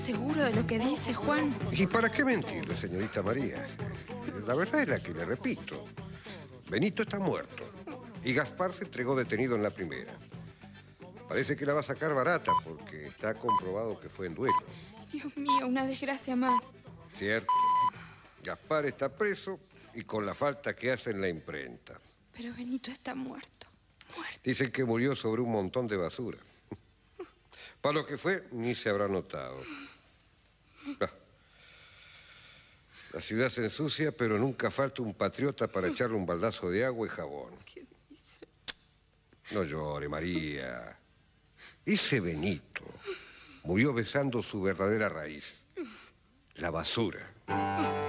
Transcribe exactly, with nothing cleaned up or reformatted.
seguro de lo que dice, Juan? ¿Y para qué mentirle, señorita María? La verdad es la que le repito. Benito está muerto y Gaspar se entregó detenido en la primera. Parece que la va a sacar barata porque está comprobado que fue en duelo. Dios mío, una desgracia más. Cierto. Gaspar está preso y con la falta que hace en la imprenta. Pero Benito está muerto. Muerto. Dicen que murió sobre un montón de basura. Para lo que fue, ni se habrá notado. Ah. La ciudad se ensucia, pero nunca falta un patriota para echarle un baldazo de agua y jabón. ¿Qué dice? No llore, María. Ese Benito murió besando su verdadera raíz, la basura.